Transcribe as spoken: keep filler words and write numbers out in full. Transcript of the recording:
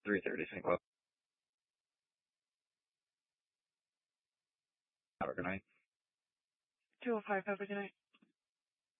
three thirty, St. Club. Have a good night. two oh five, have a good night.